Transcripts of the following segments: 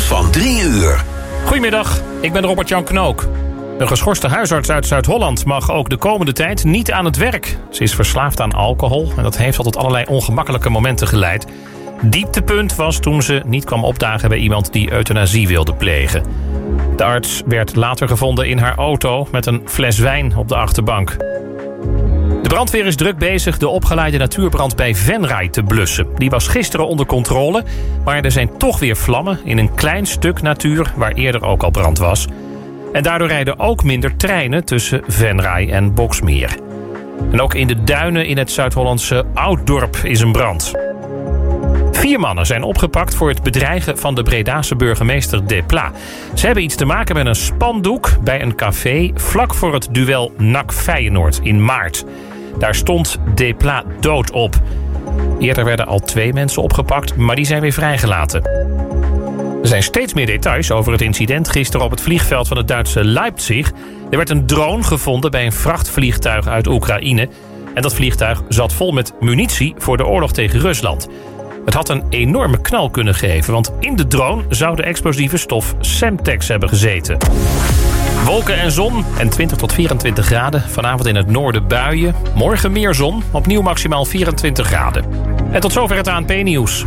van 3 uur. Goedemiddag, ik ben Robert-Jan Knook. Een geschorste huisarts uit Zuid-Holland mag ook de komende tijd niet aan het werk. Ze is verslaafd aan alcohol en dat heeft al tot allerlei ongemakkelijke momenten geleid. Dieptepunt was toen ze niet kwam opdagen bij iemand die euthanasie wilde plegen. De arts werd later gevonden in haar auto met een fles wijn op de achterbank. De brandweer is druk bezig de opgeleide natuurbrand bij Venray te blussen. Die was gisteren onder controle, maar er zijn toch weer vlammen in een klein stuk natuur waar eerder ook al brand was. En daardoor rijden ook minder treinen tussen Venray en Boxmeer. En ook in de duinen in het Zuid-Hollandse Ouddorp is een brand. 4 mannen zijn opgepakt voor het bedreigen van de Bredase burgemeester Desplat. Ze hebben iets te maken met een spandoek bij een café vlak voor het duel NAC Feyenoord in maart. Daar stond Desplat dood op. Eerder werden al 2 mensen opgepakt, maar die zijn weer vrijgelaten. Er zijn steeds meer details over het incident gisteren op het vliegveld van het Duitse Leipzig. Er werd een drone gevonden bij een vrachtvliegtuig uit Oekraïne. En dat vliegtuig zat vol met munitie voor de oorlog tegen Rusland. Het had een enorme knal kunnen geven, want in de drone zou de explosieve stof Semtex hebben gezeten. Wolken en zon en 20 tot 24 graden. Vanavond in het noorden buien. Morgen meer zon, opnieuw maximaal 24 graden. En tot zover het ANP-nieuws. 200%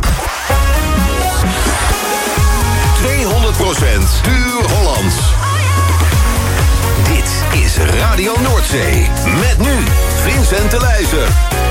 puur Hollands. Dit is Radio Noordzee. Met nu Vincent de Leijzer.